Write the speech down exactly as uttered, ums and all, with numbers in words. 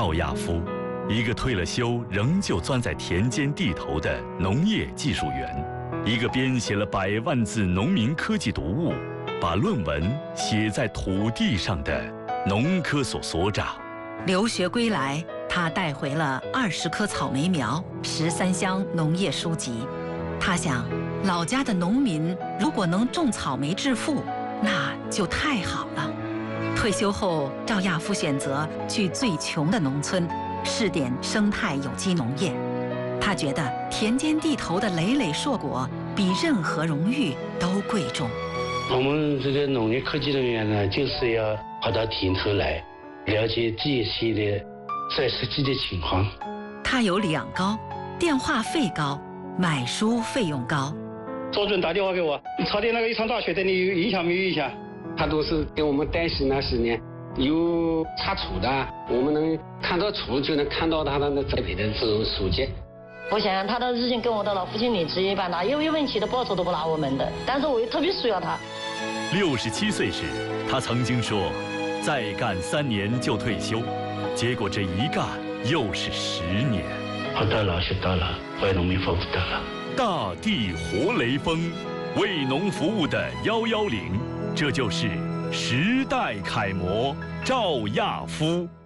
赵亚夫，一个退了休仍旧钻在田间地头的农业技术员，一个编写了百万字农民科技读物，把论文写在土地上的农科所所长。 留学归来，他带回了二十棵草莓苗、十三箱农业书籍。他想，老家的农民如果能种草莓致富，那就太好了。退休后，赵亚夫选择去最穷的农村，试点生态有机农业。他觉得田间地头的累累硕果比任何荣誉都贵重。 我们这个农业科技人员呢，就是要跑到田头来，了解这些的在实际的情况。 他有两高，电话费高，买书费用高。 周主任打电话给我，你朝天那个一场大雪对你有影响没有影响？ 他都是给我们担心那是呢，有查处的，我们能看到处就能看到他的那栽培的这种书籍。 我想他的日情跟我的老父亲理职一般的，有有问题的报酬都不拿我们的，但是我又特别需要他。 六十七岁时，他曾经说，再干三年就退休，结果这一干又是十年。 活到老学到老，为农民服务到老。 大地活雷锋，为农服务的幺幺零，这就是时代楷模赵亚夫。